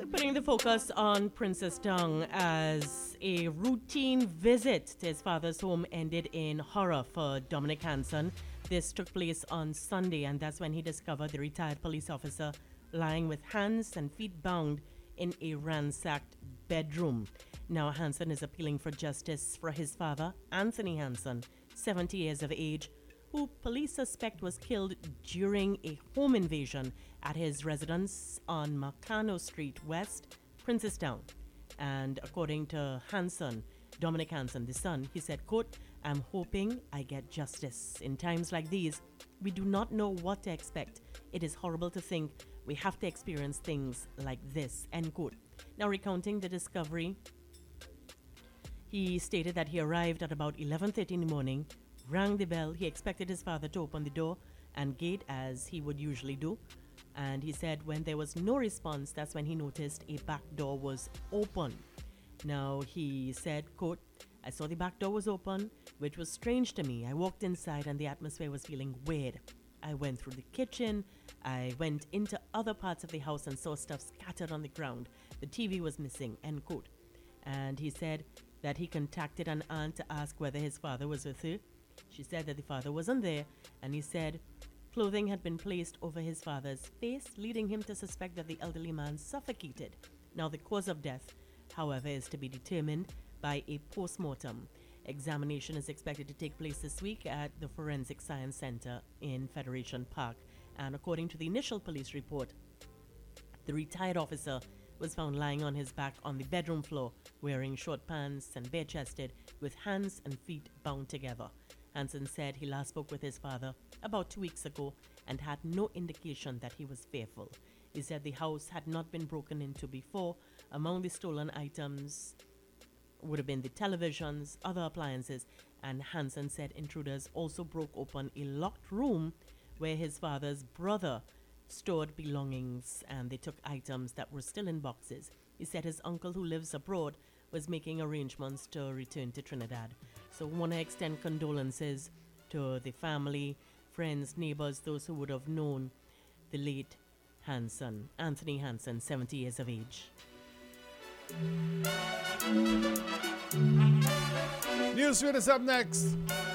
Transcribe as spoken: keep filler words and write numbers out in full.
Putting the focus on Princess Dung as a routine visit to his father's home ended in horror for Dominic Hanson. This took place on Sunday, and that's when he discovered the retired police officer lying with hands and feet bound in a ransacked bedroom. Now, Hanson is appealing for justice for his father, Anthony Hanson, seventy years of age, who police suspect was killed during a home invasion at his residence on Marcano Street West, Princestown. And according to Hanson, Dominic Hanson, the son, he said, quote, "I'm hoping I get justice. In times like these, we do not know what to expect. It is horrible to think we have to experience things like this," end quote. Now, recounting the discovery, he stated that he arrived at about eleven thirty in the morning, rang the bell. He expected his father to open the door and gate as he would usually do. And he said when there was no response, that's when he noticed a back door was open. Now, he said, quote, "I saw the back door was open, which was strange to me. I walked inside and the atmosphere was feeling weird. I went through the kitchen. I went into other parts of the house and saw stuff scattered on the ground. The T V was missing," end quote. And he said that he contacted an aunt to ask whether his father was with her. She said that the father wasn't there, and he said clothing had been placed over his father's face, leading him to suspect that the elderly man suffocated. Now, the cause of death, however, is to be determined by a post-mortem. Examination is expected to take place this week at the Forensic Science Center in Federation Park. And according to the initial police report, the retired officer was found lying on his back on the bedroom floor, wearing short pants and bare-chested, with hands and feet bound together. Hanson said he last spoke with his father about two weeks ago and had no indication that he was fearful. He said the house had not been broken into before. Among the stolen items would have been the televisions, other appliances, and Hanson said intruders also broke open a locked room where his father's brother stored belongings, and they took items that were still in boxes. He said his uncle, who lives abroad, was making arrangements to return to Trinidad. So we want to extend condolences to the family, friends, neighbors, those who would have known the late Hanson, Anthony Hanson, seventy years of age. Newsread is up next.